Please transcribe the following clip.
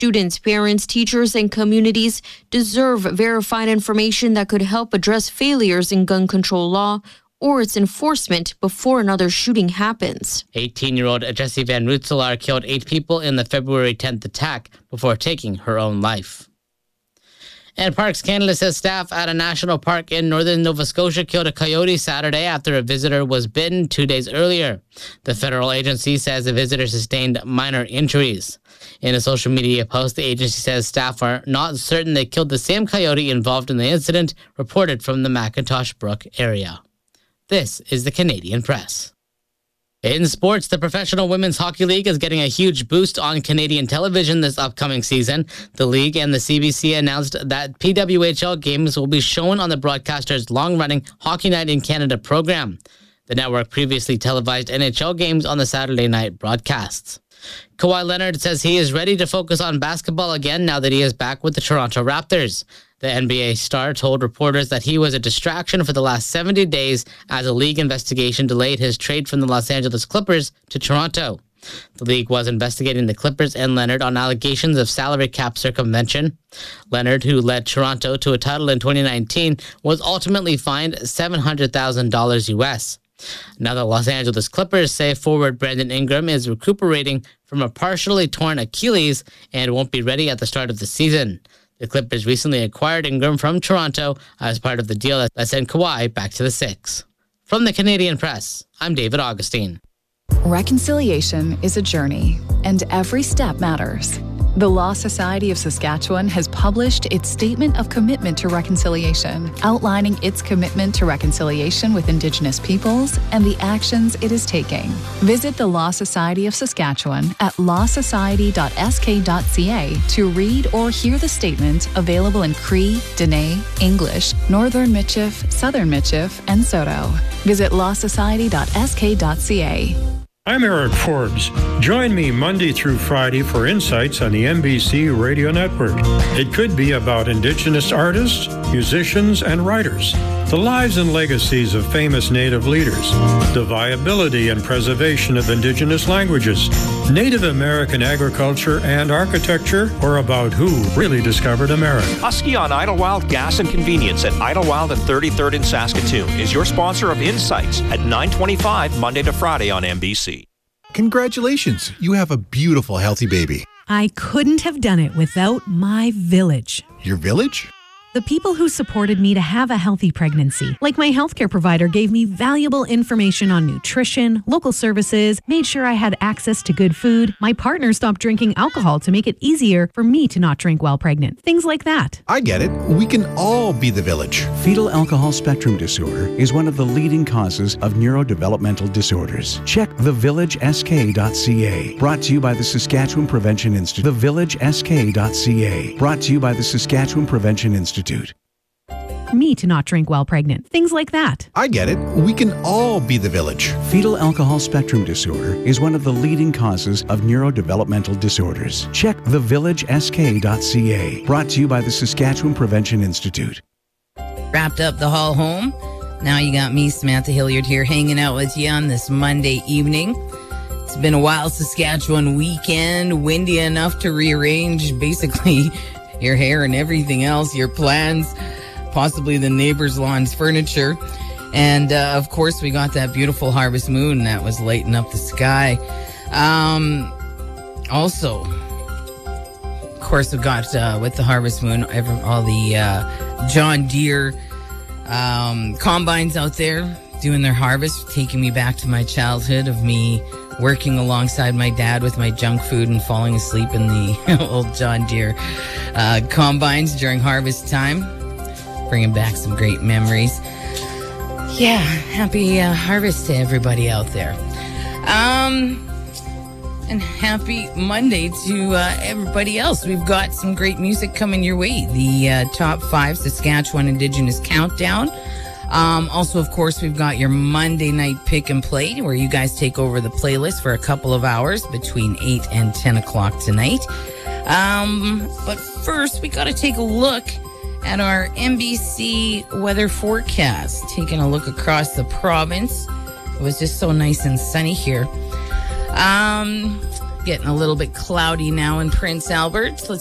Students, parents, teachers, and communities deserve verified information that could help address failures in gun control law or its enforcement before another shooting happens. 18-year-old Jessie Van Rootselaar killed 8 people in the February 10th attack before taking her own life. And Parks Canada says staff at a national park in northern Nova Scotia killed a coyote Saturday after a visitor was bitten 2 days earlier. The federal agency says the visitor sustained minor injuries. In a social media post, the agency says staff are not certain they killed the same coyote involved in the incident, reported from the McIntosh Brook area. This is the Canadian Press. In sports, the Professional Women's Hockey League is getting a huge boost on Canadian television this upcoming season. The league and the CBC announced that PWHL games will be shown on the broadcaster's long-running Hockey Night in Canada program. The network previously televised NHL games on the Saturday night broadcasts. Kawhi Leonard says he is ready to focus on basketball again now that he is back with the Toronto Raptors. The NBA star told reporters that he was a distraction for the last 70 days as a league investigation delayed his trade from the Los Angeles Clippers to Toronto. The league was investigating the Clippers and Leonard on allegations of salary cap circumvention. Leonard, who led Toronto to a title in 2019, was ultimately fined $700,000 US. Now the Los Angeles Clippers say forward Brandon Ingram is recuperating from a partially torn Achilles and won't be ready at the start of the season. The Clippers recently acquired Ingram from Toronto as part of the deal that sent Kawhi back to the Six. From the Canadian Press, I'm David Augustine. Reconciliation is a journey, and every step matters. The Law Society of Saskatchewan has published its Statement of Commitment to Reconciliation, outlining its commitment to reconciliation with Indigenous peoples and the actions it is taking. Visit the Law Society of Saskatchewan at lawsociety.sk.ca to read or hear the statement, available in Cree, Dene, English, Northern Michif, Southern Michif, and Soto. Visit lawsociety.sk.ca. I'm Eric Forbes. Join me Monday through Friday for insights on the NBC Radio Network. It could be about Indigenous artists, musicians, and writers, the lives and legacies of famous Native leaders, the viability and preservation of Indigenous languages, Native American agriculture and architecture, or about who really discovered America. Husky on Idlewild Gas and Convenience at Idlewild and 33rd in Saskatoon is your sponsor of Insights at 9:25 Monday to Friday on NBC. Congratulations, you have a beautiful, healthy baby. I couldn't have done it without my village. Your village? The people who supported me to have a healthy pregnancy. Like my healthcare provider gave me valuable information on nutrition, local services, made sure I had access to good food. My partner stopped drinking alcohol to make it easier for me to not drink while pregnant. Things like that. I get it. We can all be the village. Fetal alcohol spectrum disorder is one of the leading causes of neurodevelopmental disorders. Check thevillagesk.ca. Brought to you by the Saskatchewan Prevention Institute. Thevillagesk.ca. Brought to you by the Saskatchewan Prevention Institute. Me to not drink while pregnant. Things like that. I get it. We can all be the village. Fetal alcohol spectrum disorder is one of the leading causes of neurodevelopmental disorders. Check thevillagesk.ca. Brought to you by the Saskatchewan Prevention Institute. Wrapped up the haul home. Now you got me, Samantha Hilliard, here hanging out with you on this Monday evening. It's been a wild Saskatchewan weekend, windy enough to rearrange basically your hair and everything else, your plans, possibly the neighbor's lawn's furniture. And, of course, we got that beautiful harvest moon that was lighting up the sky. Also, of course, we got, with the harvest moon, all the John Deere combines out there doing their harvest, taking me back to my childhood of me working alongside my dad with my junk food and falling asleep in the old John Deere combines during harvest time. Bringing back some great memories. Yeah, happy harvest to everybody out there. And happy Monday to everybody else. We've got some great music coming your way. The Top 5 Saskatchewan Indigenous Countdown. Also, of course, we've got your Monday night pick and play where you guys take over the playlist for a couple of hours between 8 and 10 o'clock tonight. But first, we got to take a look at our NBC weather forecast. Taking a look across the province. It was just so nice and sunny here. Getting a little bit cloudy now in Prince Albert. Let's